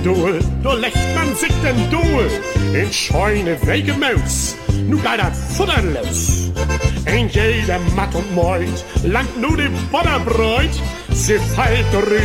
Doel, daar legt man zich ten doel. In scheune wegemuis, nu gaat dat futter los. En jeder mat und meut, langt nu die Butterbräut, sie fällt